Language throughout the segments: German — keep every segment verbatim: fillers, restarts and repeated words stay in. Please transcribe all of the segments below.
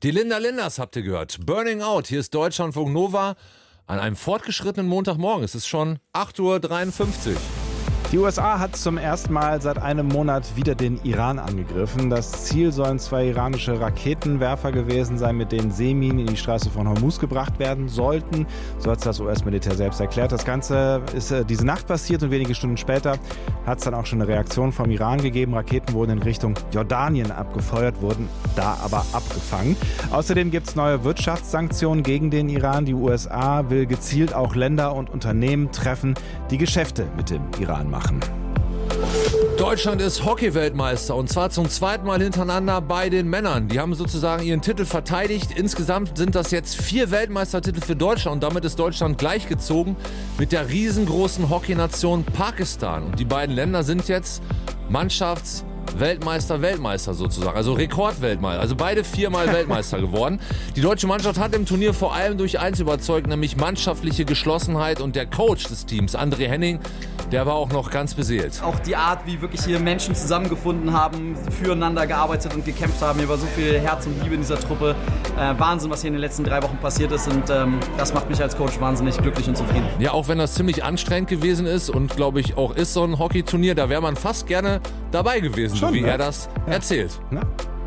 Die Linda Linders habt ihr gehört. Burning Out. Hier ist Deutschlandfunk Nova an einem fortgeschrittenen Montagmorgen. Es ist schon acht Uhr dreiundfünfzig. Die U S A hat zum ersten Mal seit einem Monat wieder den Iran angegriffen. Das Ziel sollen zwei iranische Raketenwerfer gewesen sein, mit denen Seeminen in die Straße von Hormuz gebracht werden sollten. So hat es das U S-Militär selbst erklärt. Das Ganze ist äh, diese Nacht passiert und wenige Stunden später hat es dann auch schon eine Reaktion vom Iran gegeben. Raketen wurden in Richtung Jordanien abgefeuert, wurden da aber abgefangen. Außerdem gibt es neue Wirtschaftssanktionen gegen den Iran. Die U S A will gezielt auch Länder und Unternehmen treffen, die Geschäfte mit dem Iran machen. Deutschland ist Hockey-Weltmeister und zwar zum zweiten Mal hintereinander bei den Männern. Die haben sozusagen ihren Titel verteidigt. Insgesamt sind das jetzt vier Weltmeistertitel für Deutschland und damit ist Deutschland gleichgezogen mit der riesengroßen Hockeynation Pakistan. Und die beiden Länder sind jetzt Mannschafts- Weltmeister, Weltmeister sozusagen, also Rekordweltmeister, also beide viermal Weltmeister geworden. Die deutsche Mannschaft hat im Turnier vor allem durch eins überzeugt, nämlich mannschaftliche Geschlossenheit, und der Coach des Teams, André Henning, der war auch noch ganz beseelt. Auch die Art, wie wirklich hier Menschen zusammengefunden haben, füreinander gearbeitet und gekämpft haben, hier war so viel Herz und Liebe in dieser Truppe. Äh, Wahnsinn, was hier in den letzten drei Wochen passiert ist, und ähm, das macht mich als Coach wahnsinnig glücklich und zufrieden. Ja, auch wenn das ziemlich anstrengend gewesen ist und glaube ich auch ist so ein Hockeyturnier, da wäre man fast gerne dabei gewesen. Schon, wie ne? er das ja. erzählt. Ja.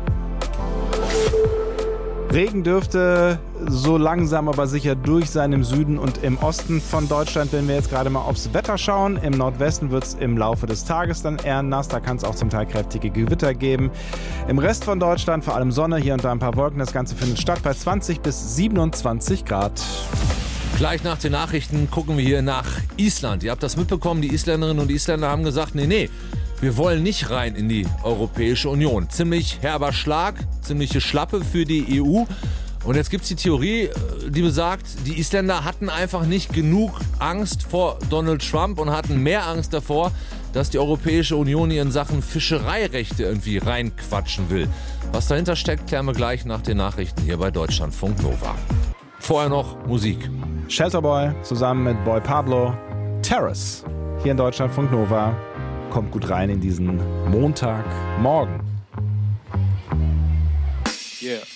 Regen dürfte so langsam aber sicher durch sein im Süden und im Osten von Deutschland. Wenn wir jetzt gerade mal aufs Wetter schauen, im Nordwesten wird es im Laufe des Tages dann eher nass. Da kann es auch zum Teil kräftige Gewitter geben. Im Rest von Deutschland vor allem Sonne, hier und da ein paar Wolken. Das Ganze findet statt bei zwanzig bis siebenundzwanzig Grad. Gleich nach den Nachrichten gucken wir hier nach Island. Ihr habt das mitbekommen, die Isländerinnen und Isländer haben gesagt, nee, nee, wir wollen nicht rein in die Europäische Union. Ziemlich herber Schlag, ziemliche Schlappe für die E U. Und jetzt gibt es die Theorie, die besagt, die Isländer hatten einfach nicht genug Angst vor Donald Trump und hatten mehr Angst davor, dass die Europäische Union in Sachen Fischereirechte irgendwie reinquatschen will. Was dahinter steckt, klären wir gleich nach den Nachrichten hier bei Deutschlandfunk Nova. Vorher noch Musik. Shelterboy zusammen mit Boy Pablo, Terrace, hier in Deutschlandfunk Nova. Kommt gut rein in diesen Montagmorgen. Yeah.